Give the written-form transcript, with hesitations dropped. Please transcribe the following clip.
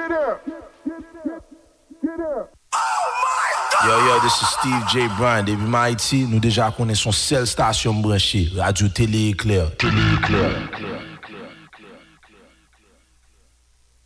Yo, this is Steve J. Bryan, depuis Haïti, nous déjà connaissons seule station branchée, Radio Télé Éclair. Télé Éclair.